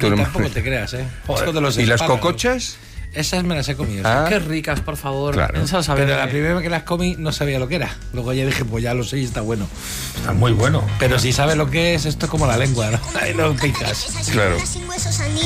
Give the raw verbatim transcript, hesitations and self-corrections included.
Tú no tampoco me- te creas, ¿eh? Joder. Esto de los ¿Y las espárragos. cocochas? Esas me las he comido. Ah. sí. Qué ricas, por favor. Claro. Esas saben Pero la que- primera vez que las comí no sabía lo que era. Luego ya dije, pues ya lo sé y está bueno. Está muy bueno. Pero si sabes lo que es, esto es como la lengua, ¿no? Ahí lo picas. Claro. Sin huesos,